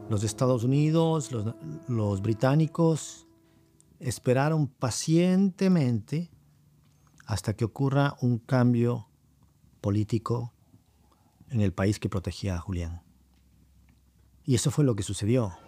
Los Estados Unidos, los británicos esperaron pacientemente hasta que ocurra un cambio político en el país que protegía a Julián. Y eso fue lo que sucedió.